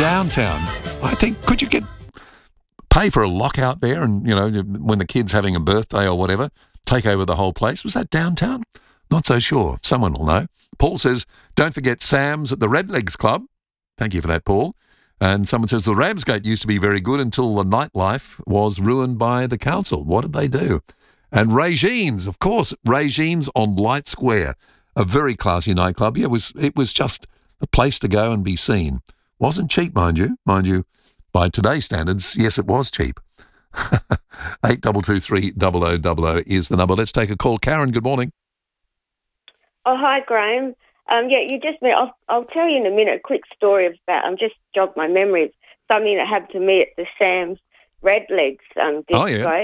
downtown. I think, could you pay for a lockout there and, when the kid's having a birthday or whatever, take over the whole place? Was that downtown? Not so sure. Someone will know. Paul says, don't forget Sam's at the Redlegs Club. Thank you for that, Paul. And someone says the Ramsgate used to be very good until the nightlife was ruined by the council. What did they do? And Regine's, of course, Regine's on Light Square, a very classy nightclub. Yeah, it was just the place to go and be seen. Wasn't cheap, mind you. Mind you, by today's standards, yes, it was cheap. 8223 is the number. Let's take a call. Karen, good morning. Oh, hi, Graham. I'll tell you in a minute a quick story about, just jogged my memory of something that happened to me at the Sam's Redlegs disco. Oh, yeah.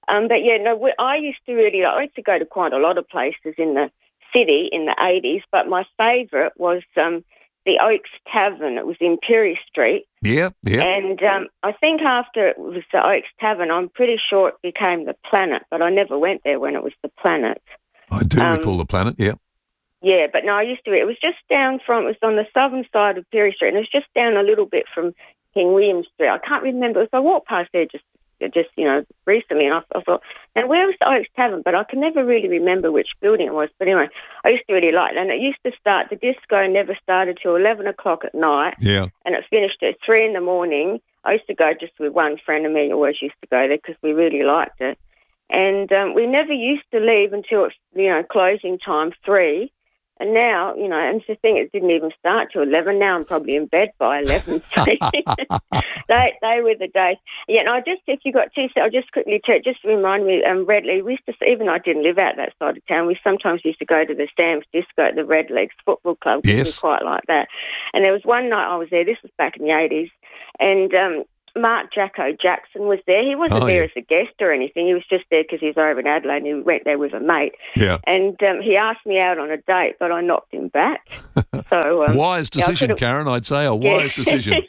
I used to go to quite a lot of places in the city in the 80s, but my favourite was the Oaks Tavern. It was in Perry Street. Yeah. And I think after it was the Oaks Tavern, I'm pretty sure it became the Planet, but I never went there when it was the Planet. I do recall the Planet, yeah. Yeah, but no, it was just it was on the southern side of Perry Street, and it was just down a little bit from King William Street. I can't remember. I walked past there just recently, and I thought, now where was the Oaks Tavern? But I can never really remember which building it was. But anyway, I used to really like it, and it used to start, the disco never started till 11 o'clock at night, yeah, and it finished at 3 in the morning. I used to go just with one friend of me, always used to go there because we really liked it. And we never used to leave until it's, closing time, 3. And now, and the thing, it didn't even start till 11. Now I'm probably in bed by 11. They were the days. Yeah, and if you got 2 seconds, I'll just quickly check, just to remind me, Redlegs, we used to, even though I didn't live out that side of town, we sometimes used to go to the Sam's Disco at the Redlegs Football Club. Yes. We quite like that. And there was one night I was there, this was back in the 80s, and Mark Jacko Jackson was there. He wasn't there as a guest or anything. He was just there because he was over in Adelaide and he went there with a mate. Yeah. And he asked me out on a date, but I knocked him back. So wise decision, Karen, I'd say. A wise decision.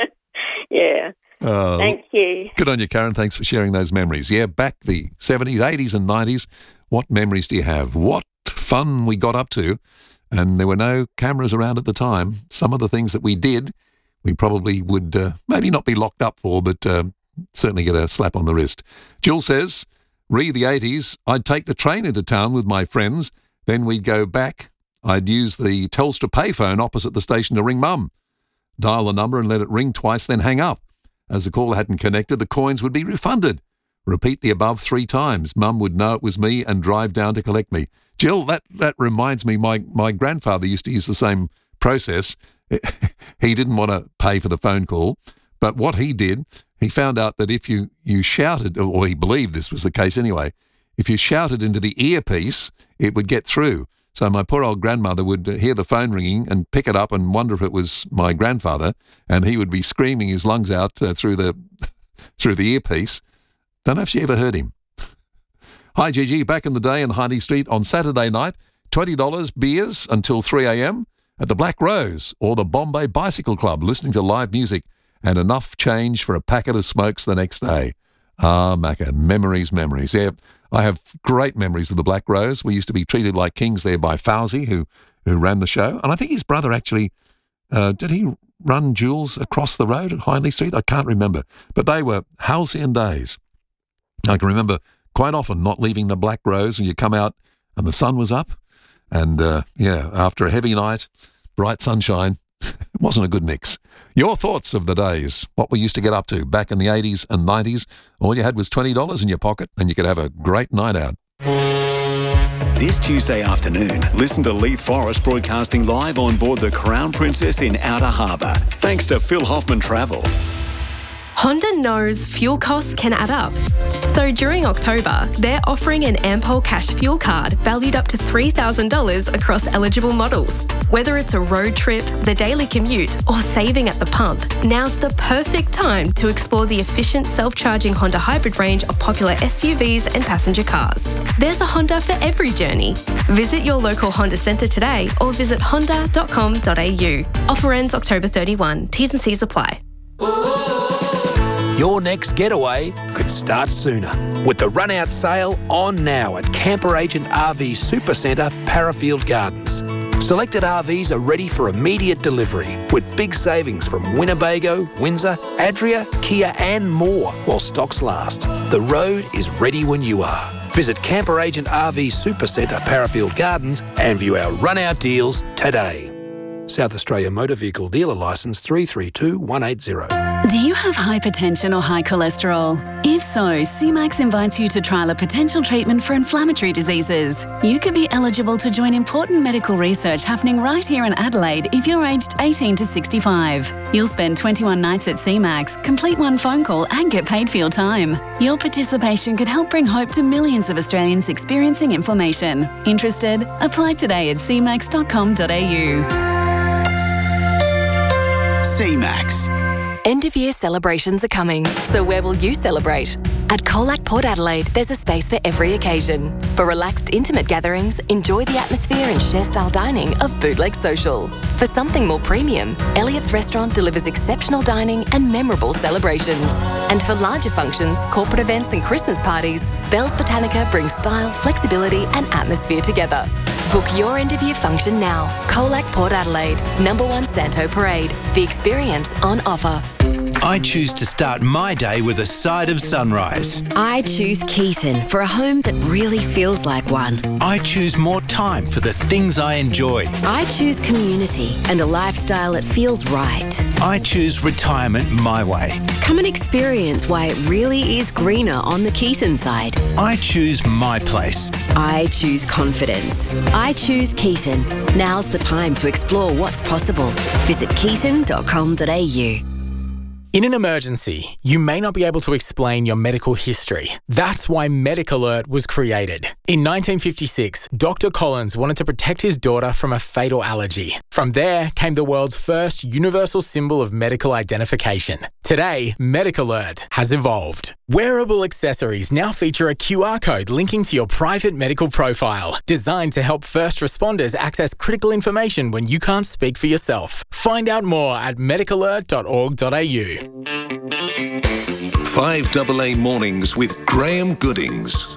Yeah. Thank you. Good on you, Karen. Thanks for sharing those memories. Yeah, back the 70s, 80s and 90s. What memories do you have? What fun we got up to. And there were no cameras around at the time. Some of the things that we did, we probably would maybe not be locked up for, but certainly get a slap on the wrist. Jill says, re the 80s, I'd take the train into town with my friends, then we'd go back. I'd use the Telstra payphone opposite the station to ring Mum. Dial the number and let it ring twice, then hang up. As the caller hadn't connected, the coins would be refunded. Repeat the above 3 times. Mum would know it was me and drive down to collect me. Jill, that reminds me, my grandfather used to use the same process. He didn't want to pay for the phone call, but what he did, he found out that if you shouted, or he believed this was the case anyway, if you shouted into the earpiece, it would get through. So my poor old grandmother would hear the phone ringing and pick it up and wonder if it was my grandfather, and he would be screaming his lungs out through the earpiece. Don't know if she ever heard him. Hi, Gigi. Back in the day in Hardy Street on Saturday night, $20 beers until 3 a.m, at the Black Rose or the Bombay Bicycle Club, listening to live music and enough change for a packet of smokes the next day. Ah, Macca, memories. Yeah, I have great memories of the Black Rose. We used to be treated like kings there by Fauzi, who ran the show. And I think his brother actually, did he run Jules across the road at Hindley Street? I can't remember. But they were halcyon days. I can remember quite often not leaving the Black Rose when you come out and the sun was up. And, after a heavy night, bright sunshine, it wasn't a good mix. Your thoughts of the days, what we used to get up to back in the 80s and 90s. All you had was $20 in your pocket and you could have a great night out. This Tuesday afternoon, listen to Lee Forrest broadcasting live on board the Crown Princess in Outer Harbour. Thanks to Phil Hoffman Travel. Honda knows fuel costs can add up. So during October, they're offering an Ampol Cash fuel card valued up to $3,000 across eligible models. Whether it's a road trip, the daily commute, or saving at the pump, now's the perfect time to explore the efficient self-charging Honda hybrid range of popular SUVs and passenger cars. There's a Honda for every journey. Visit your local Honda centre today or visit honda.com.au. Offer ends October 31. T's and C's apply. Your next getaway could start sooner with the run-out sale on now at Camper Agent RV Supercentre, Parafield Gardens. Selected RVs are ready for immediate delivery with big savings from Winnebago, Windsor, Adria, Kia and more while stocks last. The road is ready when you are. Visit Camper Agent RV Supercentre Parafield Gardens and view our run-out deals today. South Australia Motor Vehicle Dealer Licence 332180. Do you have hypertension or high cholesterol? If so, CMAX invites you to trial a potential treatment for inflammatory diseases. You could be eligible to join important medical research happening right here in Adelaide if you're aged 18 to 65. You'll spend 21 nights at CMAX, complete one phone call and get paid for your time. Your participation could help bring hope to millions of Australians experiencing inflammation. Interested? Apply today at cmax.com.au. CMAX. End of year celebrations are coming, so where will you celebrate? At Colac Port Adelaide, there's a space for every occasion. For relaxed, intimate gatherings, enjoy the atmosphere and share-style dining of Bootleg Social. For something more premium, Elliott's Restaurant delivers exceptional dining and memorable celebrations. And for larger functions, corporate events and Christmas parties, Bell's Botanica brings style, flexibility and atmosphere together. Book your end-of-year function now. Colac Port Adelaide, #1 Santo Parade. The experience on offer. I choose to start my day with a side of sunrise. I choose Keaton for a home that really feels like one. I choose more time for the things I enjoy. I choose community and a lifestyle that feels right. I choose retirement my way. Come and experience why it really is greener on the Keaton side. I choose my place. I choose confidence. I choose Keaton. Now's the time to explore what's possible. Visit keaton.com.au. In an emergency, you may not be able to explain your medical history. That's why MedicAlert was created. In 1956, Dr. Collins wanted to protect his daughter from a fatal allergy. From there came the world's first universal symbol of medical identification. Today, MedicAlert has evolved. Wearable accessories now feature a QR code linking to your private medical profile, designed to help first responders access critical information when you can't speak for yourself. Find out more at medicalert.org.au. 5AA Mornings with Graham Goodings.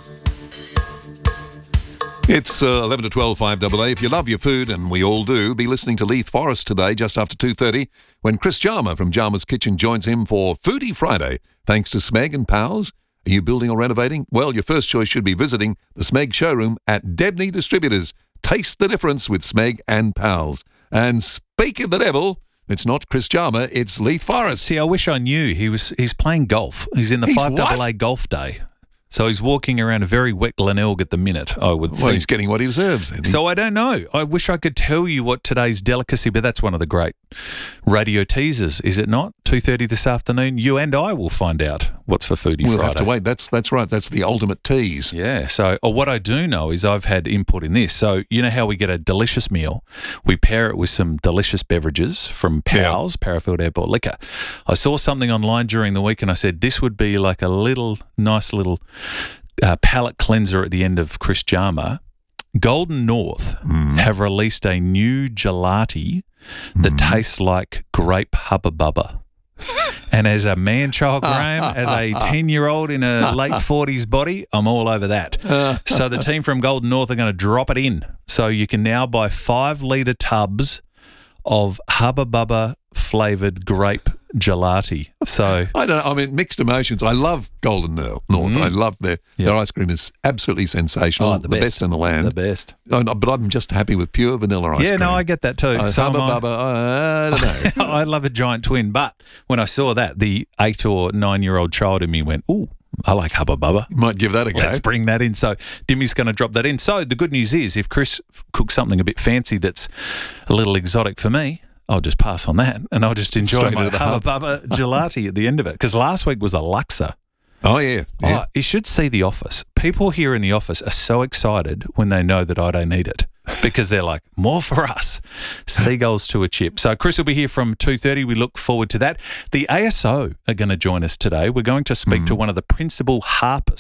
It's 11 to 12, 5AA. If you love your food, and we all do, be listening to Leith Forrest today just after 2:30 when Chris Jarmer from Jarmer's Kitchen joins him for Foodie Friday. Thanks to Smeg and Powers. Are you building or renovating? Well, your first choice should be visiting the Smeg showroom at Debney Distributors. Taste the difference with Smeg and Pals. And speak of the devil, it's not Chris Jarmer, it's Leith Forrest. See, I wish I knew. He's playing golf. He's in the 5AA Golf Day. So he's walking around a very wet Glenelg at the minute, I would think. Well, he's getting what he deserves then. So I don't know. I wish I could tell you what today's delicacy, but that's one of the great radio teasers, is it not? 2:30 this afternoon, you and I will find out what's for Foodie Friday. We'll have to wait. That's right. That's the ultimate tease. Yeah. So what I do know is I've had input in this. So you know how we get a delicious meal? We pair it with some delicious beverages from Powell's, Parafield Airport Liquor. I saw something online during the week and I said this would be like a nice little palate cleanser at the end of Chris Jarmer. Golden North have released a new gelati that tastes like grape Hubba Bubba. And as a man-child, Graham, as a 10-year-old in a late 40s body, I'm all over that. So the team from Golden North are going to drop it in. So you can now buy 5-litre tubs of Hubba Bubba flavoured grape gelati. So I don't know. I mean, mixed emotions. I love Golden North. I love their ice cream is absolutely sensational. The best in the land. The best. But I'm just happy with pure vanilla ice cream. Yeah, no, I get that too. So Hubba Bubba, I don't know. I love a giant twin. But when I saw that, the 8 or 9-year-old child in me went, ooh, I like Hubba Bubba. Might give that a go. Let's bring that in. So Dimmy's going to drop that in. So the good news is if Chris cooks something a bit fancy that's a little exotic for me, I'll just pass on that and I'll just enjoy my Hubba Bubba gelati at the end of it. Because last week was a Luxor. Oh, yeah. Oh, you should see The Office. People here in the office are so excited when they know that I don't need it because they're like, more for us. Seagulls to a chip. So Chris will be here from 2:30. We look forward to that. The ASO are going to join us today. We're going to speak to one of the principal harpists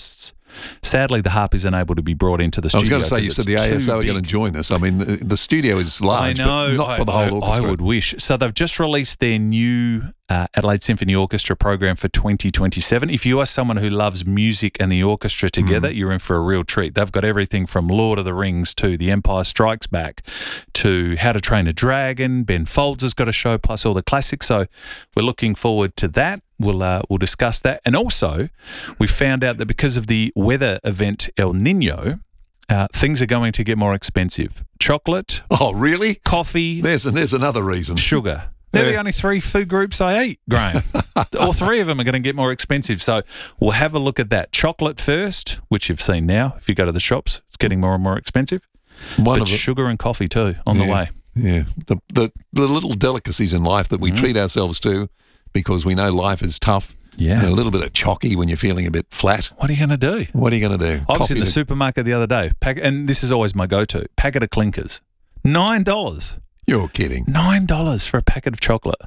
Sadly, the harp isn't able to be brought into the studio. I was going to say, you said the ASO are going to join us. I mean, the studio is large, I know, but not for the whole orchestra. I would wish. So they've just released their new Adelaide Symphony Orchestra program for 2027. If you are someone who loves music and the orchestra together, you're in for a real treat. They've got everything from Lord of the Rings to The Empire Strikes Back to How to Train a Dragon. Ben Folds has got a show, plus all the classics. So we're looking forward to that. We'll discuss that. And also, we found out that because of the weather event El Nino, things are going to get more expensive. Chocolate. Oh, really? Coffee. There's another reason. Sugar. They're the only 3 food groups I eat, Graham. All 3 of them are going to get more expensive. So we'll have a look at that. Chocolate first, which you've seen now. If you go to the shops, it's getting more and more expensive. But sugar and coffee too on the way. Yeah. The little delicacies in life that we treat ourselves to because we know life is tough. Yeah. And a little bit of chocky when you're feeling a bit flat. What are you going to do? What are you going to do? I was in the supermarket the other day, and this is always my go-to, packet of Clinkers. $9. You're kidding. $9 for a packet of chocolate.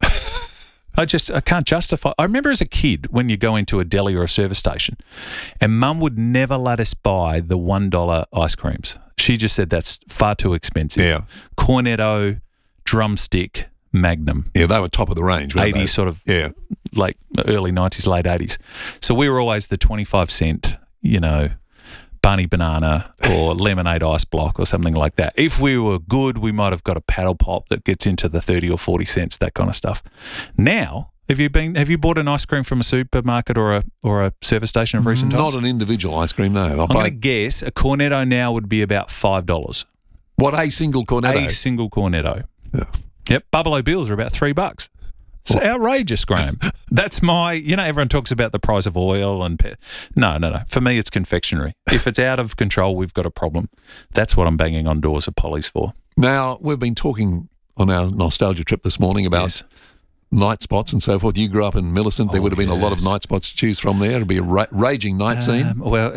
I can't justify. I remember as a kid when you go into a deli or a service station and Mum would never let us buy the $1 ice creams. She just said that's far too expensive. Yeah. Cornetto, Drumstick, Magnum. Yeah, they were top of the range. 80s sort of, like early 90s, late 80s. So we were always the 25 cent, Barney Banana or Lemonade Ice Block or something like that. If we were good, we might have got a paddle pop that gets into the 30 or 40 cents, that kind of stuff. Now, have you bought an ice cream from a supermarket or a service station of recent times? Not an individual ice cream, no. I'm going to guess a Cornetto now would be about $5. What, a single Cornetto? A single Cornetto. Yeah. Yep, Bubble Bills are about $3. It's outrageous, Graham. That's my, everyone talks about the price of oil and no. For me, it's confectionery. If it's out of control, we've got a problem. That's what I'm banging on doors of Polly's for. Now, we've been talking on our nostalgia trip this morning about night spots and so forth. You grew up in Millicent. There would have been a lot of night spots to choose from there. It'd be a raging night scene.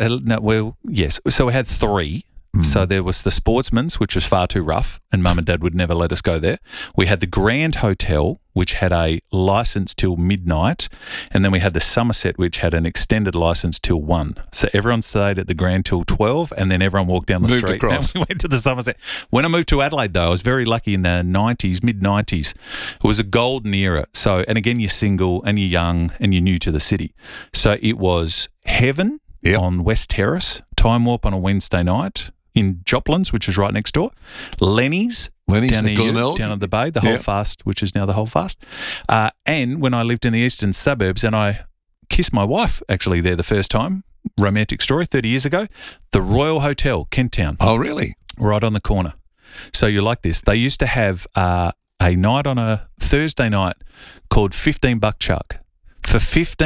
Yes. So we had 3. So there was the Sportsman's, which was far too rough, and Mum and Dad would never let us go there. We had the Grand Hotel, which had a licence till midnight, and then we had the Somerset, which had an extended licence till 1. So everyone stayed at the Grand till 12, and then everyone walked down the street across. and we went to the Somerset. When I moved to Adelaide, though, I was very lucky in the 90s, mid-90s. It was a golden era. So, and again, you're single and you're young and you're new to the city. So it was Heaven on West Terrace, Time Warp on a Wednesday night, in Joplin's, which is right next door. Lenny's down near you, down at the Bay, the Holdfast, which is now the Holdfast. And when I lived in the eastern suburbs, and I kissed my wife actually there the first time, romantic story, 30 years ago, the Royal Hotel, Kent Town. Oh, really? Right on the corner. So you like this. They used to have a night on a Thursday night called $15 Chuck. For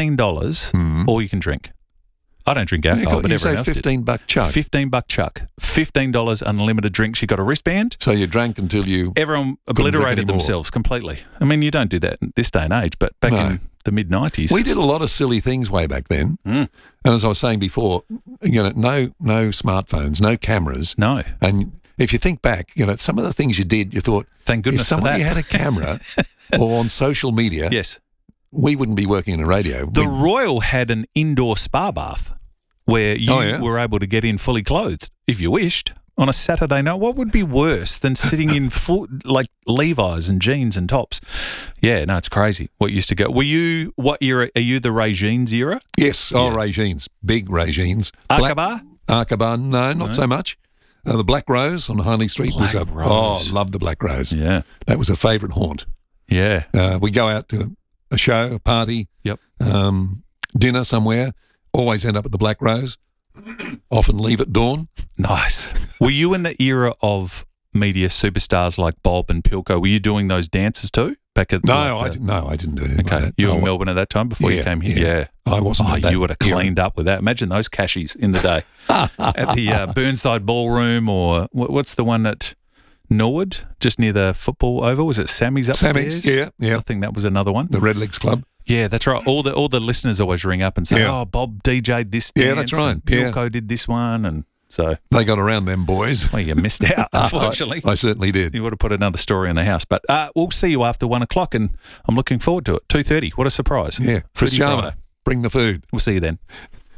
$15, all you can drink. I don't drink alcohol, but everyone else did. $15 Chuck. $15 Chuck. $15 unlimited drinks. You got a wristband. So you drank until you... Everyone obliterated themselves completely. I mean, you don't do that in this day and age, but back in the mid-90s... We did a lot of silly things way back then. And as I was saying before, no smartphones, no cameras. No. And if you think back, some of the things you did, you thought... Thank goodness for that. If somebody had a camera or on social media... Yes. We wouldn't be working in a radio. The Royal had an indoor spa bath where you were able to get in fully clothed, if you wished, on a Saturday night. What would be worse than sitting in like Levi's and jeans and tops? Yeah, no, it's crazy what used to go. What era? Are you the Regines era? Yes, Regines, big Regines. Arkabar, no, not so much. The Black Rose on Harley Street was a... Oh, loved the Black Rose. Yeah. That was a favourite haunt. Yeah. We go out to a show, a party, dinner somewhere, always end up at the Black Rose, often leave at dawn. Nice. Were you in the era of media superstars like Bob and Pilko? Were you doing those dances too? Back at I didn't do anything like that. You were in Melbourne at that time before you came here? Yeah. I wasn't. You would have cleaned up with that. Imagine those cashies in the day. At the Burnside Ballroom, or what's the one at Norwood, just near the football oval? Was it Sammy's upstairs? Sammy's, yeah. I think that was another one. The Redlegs Club. Yeah, that's right. All the listeners always ring up and say, Bob DJ'd this dance. Yeah, that's right. And Pilko did this one, and so... They got around them boys. Well, you missed out, unfortunately. I certainly did. You would have put another story in the house. But we'll see you after 1 o'clock, and I'm looking forward to it. 2:30. What a surprise. Yeah. Chris Sharma, bring the food. We'll see you then.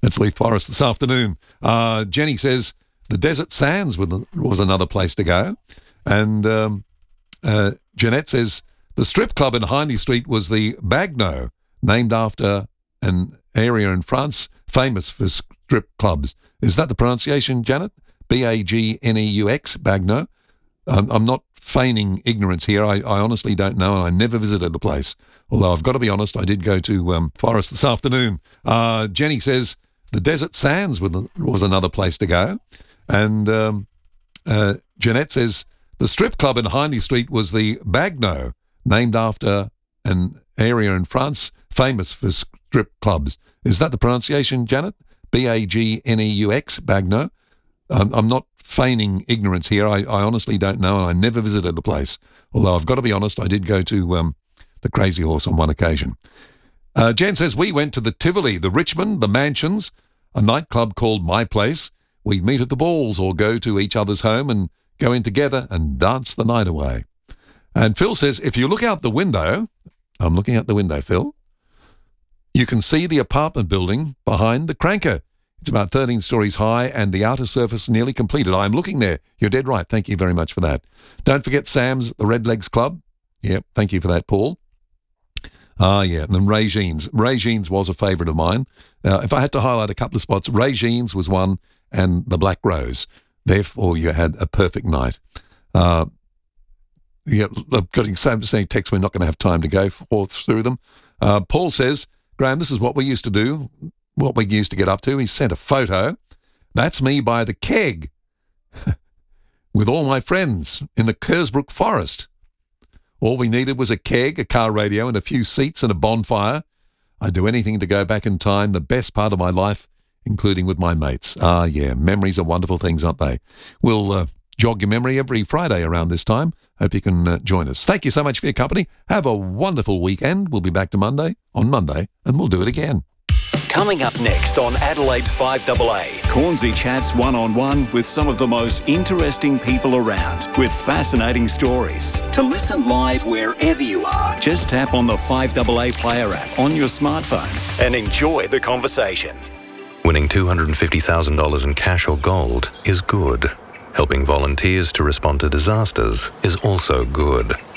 That's Leith Forest this afternoon. Jenny says the Desert Sands was another place to go. And Jeanette says the strip club in Hindley Street was the Bagneux, named after an area in France famous for strip clubs. Is that the pronunciation, Janet? Bagneux, Bagneux? I'm not feigning ignorance here. I honestly don't know, and I never visited the place. Although I've got to be honest, I did go to Forest this afternoon. Jenny says the Desert Sands was another place to go. And Jeanette says the strip club in Hindley Street was the Bagneux, named after an area in France famous for strip clubs. Is that the pronunciation, Janet? Bagneux, Bagneux? I'm not feigning ignorance here. I honestly don't know, and I never visited the place. Although I've got to be honest, I did go to the Crazy Horse on one occasion. Jen says we went to the Tivoli, the Richmond, the Mansions, a nightclub called My Place. We'd meet at the balls or go to each other's home and go in together and dance the night away. And Phil says, if you look out the window, I'm looking out the window, Phil, you can see the apartment building behind the Cranker. It's about 13 stories high and the outer surface nearly completed. I'm looking there. You're dead right. Thank you very much for that. Don't forget Sam's, the Red Legs Club. Yeah, thank you for that, Paul. Yeah, and then Regine's. Regine's was a favourite of mine. If I had to highlight a couple of spots, Regine's was one and the Black Rose. Therefore, you had a perfect night. Yeah, I'm getting so many texts, we're not going to have time to go through them. Paul says, Graham, this is what we used to do, what we used to get up to. He sent a photo. That's me by the keg with all my friends in the Kersbrook Forest. All we needed was a keg, a car radio, and a few seats and a bonfire. I'd do anything to go back in time, the best part of my life, including with my mates. Yeah, memories are wonderful things, aren't they? We'll jog your memory every Friday around this time. Hope you can join us. Thank you so much for your company. Have a wonderful weekend. We'll be back on Monday, and we'll do it again. Coming up next on Adelaide's 5AA, Cornsey chats one-on-one with some of the most interesting people around with fascinating stories. To listen live wherever you are, just tap on the 5AA Player app on your smartphone and enjoy the conversation. Winning $250,000 in cash or gold is good. Helping volunteers to respond to disasters is also good.